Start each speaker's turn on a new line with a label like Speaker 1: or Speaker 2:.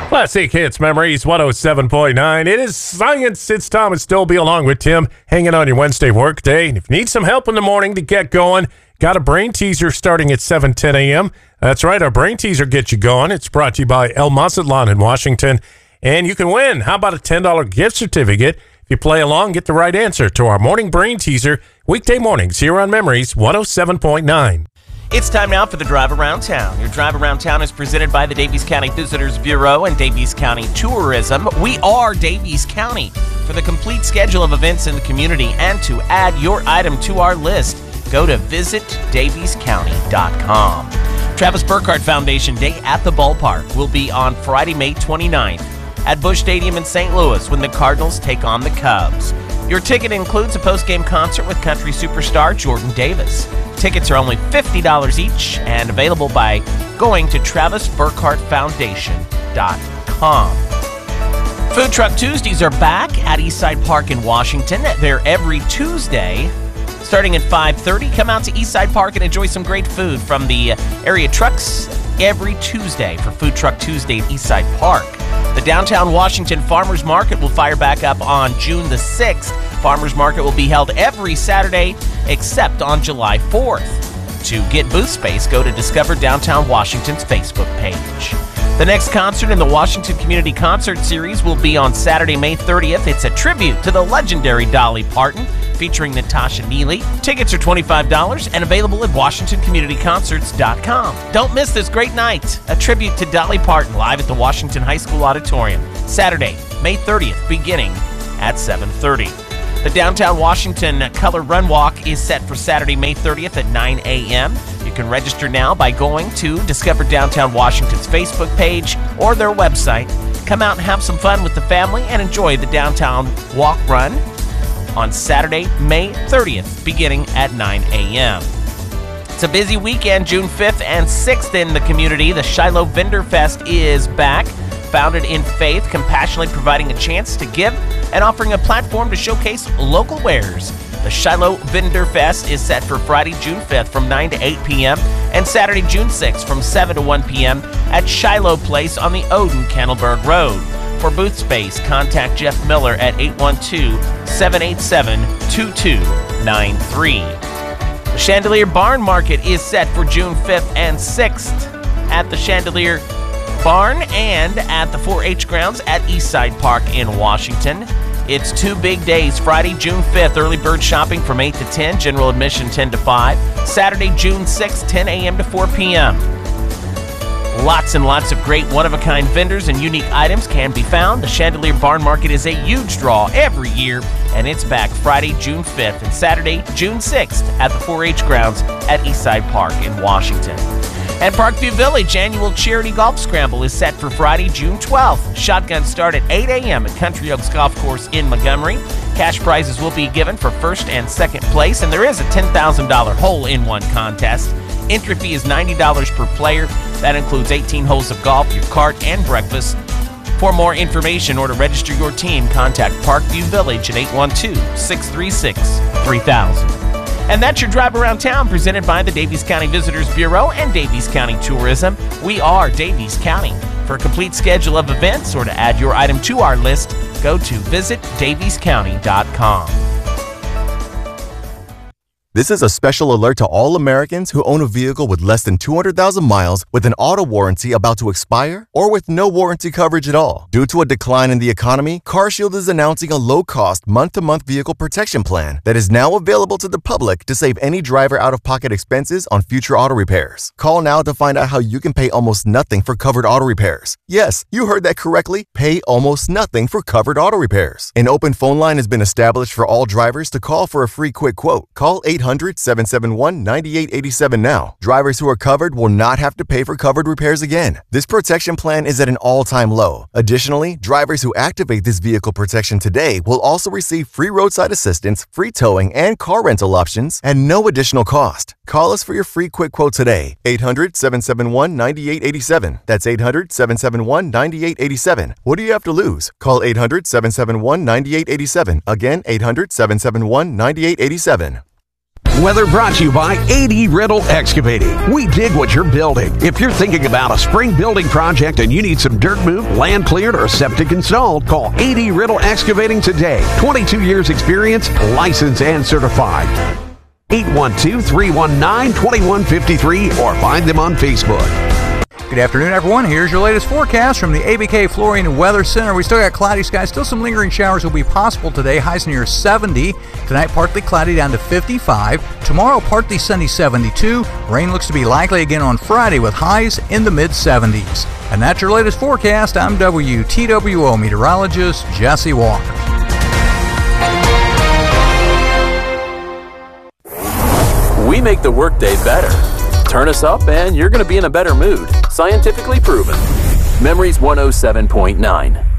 Speaker 1: Classic Hits Memories 107.9. It is Science. It's Thomas Dolby along with Tim, hanging on your Wednesday work day. And if you need some help in the morning to get going, got a brain teaser starting at 7:10 a.m. That's right, our brain teaser gets you going. It's brought to you by El Mazatlan in Washington. And you can win. How about a $10 gift certificate? If you play along, get the right answer to our morning brain teaser, weekday mornings here on Memories 107.9.
Speaker 2: It's time now for the Drive Around Town. Your Drive Around Town is presented by the Daviess County Visitors Bureau and Daviess County Tourism. We are Daviess County. For the complete schedule of events in the community and to add your item to our list, go to visitdaviesscounty.com. Travis Burkhardt Foundation Day at the Ballpark will be on Friday, May 29th at Busch Stadium in St. Louis when the Cardinals take on the Cubs. Your ticket includes a post-game concert with country superstar Jordan Davis. Tickets are only $50 each and available by going to TravisBurkhartFoundation.com. Food Truck Tuesdays are back at Eastside Park in Washington. They're every Tuesday starting at 5:30. Come out to Eastside Park and enjoy some great food from the area trucks every Tuesday for Food Truck Tuesday at Eastside Park. The Downtown Washington Farmers Market will fire back up on June the 6th. Farmers Market will be held every Saturday except on July 4th. To get booth space, go to Discover Downtown Washington's Facebook page. The next concert in the Washington Community Concert Series will be on Saturday, May 30th. It's a tribute to the legendary Dolly Parton, featuring Natasha Neely. Tickets are $25 and available at WashingtonCommunityConcerts.com. Don't miss this great night. A tribute to Dolly Parton live at the Washington High School Auditorium. Saturday, May 30th, beginning at 7:30. The Downtown Washington Color Run Walk is set for Saturday, May 30th at 9 a.m. You can register now by going to Discover Downtown Washington's Facebook page or their website. Come out and have some fun with the family and enjoy the Downtown Walk Run on Saturday, May 30th, beginning at 9 a.m. It's a busy weekend, June 5th and 6th in the community. The Shiloh Vendor Fest is back. Founded in faith, compassionately providing a chance to give and offering a platform to showcase local wares. The Shiloh Vendor Fest is set for Friday, June 5th from 9 to 8 p.m. and Saturday, June 6th from 7 to 1 p.m. at Shiloh Place on the Odin-Kennelberg Road. For booth space, contact Jeff Miller at 812-787-2293. The Chandelier Barn Market is set for June 5th and 6th at the Chandelier Barn and at the 4-H grounds at Eastside Park in Washington. It's 2 big days. Friday, June 5th, early bird shopping from 8 to 10, general admission 10 to 5. Saturday, June 6th, 10 a.m. to 4 p.m. Lots and lots of great one-of-a-kind vendors and unique items can be found. The Chandelier Barn Market is a huge draw every year, and it's back Friday, June 5th and Saturday, June 6th at the 4-H grounds at Eastside Park in Washington. And Parkview Village Annual Charity Golf Scramble is set for Friday, June 12th. Shotguns start at 8 a.m. at Country Oaks Golf Course in Montgomery. Cash prizes will be given for first and second place, and there is a $10,000 hole-in-one contest. Entry fee is $90 per player. That includes 18 holes of golf, your cart, and breakfast. For more information or to register your team, contact Parkview Village at 812-636-3000. And that's your Drive Around Town presented by the Daviess County Visitors Bureau and Daviess County Tourism. We are Daviess County. For a complete schedule of events or to add your item to our list, go to visitdaviesscounty.com.
Speaker 3: This is a special alert to all Americans who own a vehicle with less than 200,000 miles with an auto warranty about to expire or with no warranty coverage at all. Due to a decline in the economy, CarShield is announcing a low-cost month-to-month vehicle protection plan that is now available to the public to save any driver out-of-pocket expenses on future auto repairs. Call now to find out how you can pay almost nothing for covered auto repairs. Yes, you heard that correctly. Pay almost nothing for covered auto repairs. An open phone line has been established for all drivers to call for a free quick quote. Call 800-771-9887 now. Drivers who are covered will not have to pay for covered repairs again. This protection plan is at an all-time low. Additionally, drivers who activate this vehicle protection today will also receive free roadside assistance, free towing, and car rental options at no additional cost. Call us for your free quick quote today. 800-771-9887. That's 800-771-9887. What do you have to lose? Call 800-771-9887. Again, 800-771-9887.
Speaker 4: Weather brought to you by A.D. Riddle Excavating. We dig what you're building. If you're thinking about a spring building project and you need some dirt moved, land cleared, or septic installed, call A.D. Riddle Excavating today. 22 years experience, licensed and certified. 812-319-2153 or find them on Facebook.
Speaker 5: Good afternoon, everyone. Here's your latest forecast from the ABK Flooring and Weather Center. We still got cloudy skies. Still some lingering showers will be possible today. Highs near 70. Tonight, partly cloudy down to 55. Tomorrow, partly sunny, 72. Rain looks to be likely again on Friday with highs in the mid-70s. And that's your latest forecast. I'm WTWO meteorologist Jesse Walker.
Speaker 6: We make the workday better. Turn us up and you're going to be in a better mood. Scientifically proven. Memories 107.9.